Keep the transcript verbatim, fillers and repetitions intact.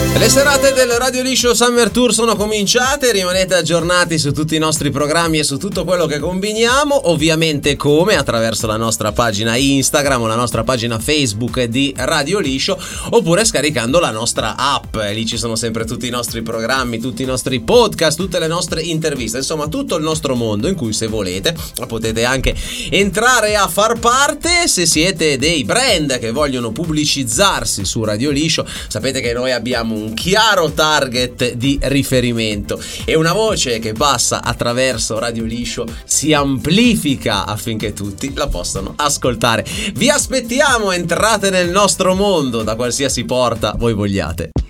Le serate del Radio Liscio Summer Tour sono cominciate, rimanete aggiornati su tutti i nostri programmi e su tutto quello che combiniamo, ovviamente come? Attraverso la nostra pagina Instagram o la nostra pagina Facebook di Radio Liscio, oppure scaricando la nostra app. Lì ci sono sempre tutti i nostri programmi, tutti i nostri podcast, tutte le nostre interviste, insomma tutto il nostro mondo in cui, se volete, potete anche entrare a far parte. Se siete dei brand che vogliono pubblicizzarsi su Radio Liscio, sapete che noi abbiamo un chiaro target di riferimento e una voce che passa attraverso Radio Liscio si amplifica affinché tutti la possano ascoltare. Vi aspettiamo, entrate nel nostro mondo da qualsiasi porta voi vogliate.